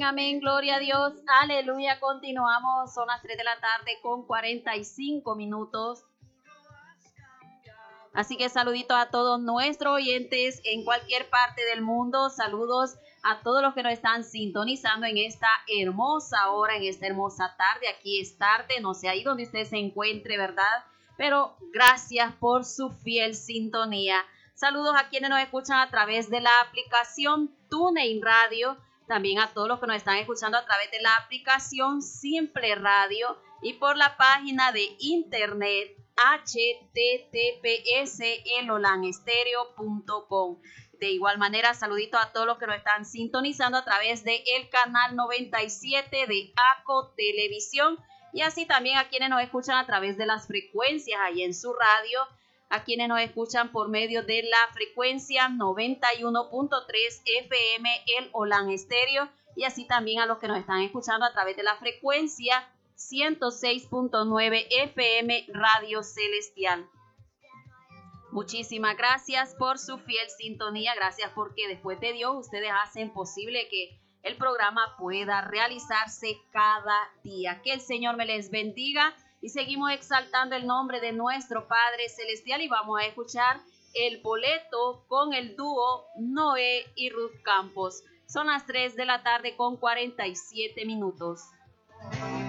Amén, gloria a Dios, aleluya. Continuamos, son las 3 de la tarde con 45 minutos. Así que saludito a todos nuestros oyentes en cualquier parte del mundo. Saludos a todos los que nos están sintonizando en esta hermosa hora, en esta hermosa tarde. Aquí es tarde, no sé ahí donde usted se encuentre, ¿verdad? Pero gracias por su fiel sintonía. Saludos a quienes nos escuchan a través de la aplicación TuneIn Radio. También a todos los que nos están escuchando a través de la aplicación Simple Radio y por la página de internet https://elolanstereo.com. De igual manera, saludito a todos los que nos están sintonizando a través del canal 97 de ACO Televisión y así también a quienes nos escuchan a través de las frecuencias ahí en su radio, a quienes nos escuchan por medio de la frecuencia 91.3 FM El Olan Estéreo y así también a los que nos están escuchando a través de la frecuencia 106.9 FM Radio Celestial. Muchísimas gracias por su fiel sintonía, gracias porque después de Dios ustedes hacen posible que el programa pueda realizarse cada día. Que el Señor me les bendiga y seguimos exaltando el nombre de nuestro Padre Celestial y vamos a escuchar el boleto con el dúo Noé y Ruth Campos. Son las 3 de la tarde con 47 minutos.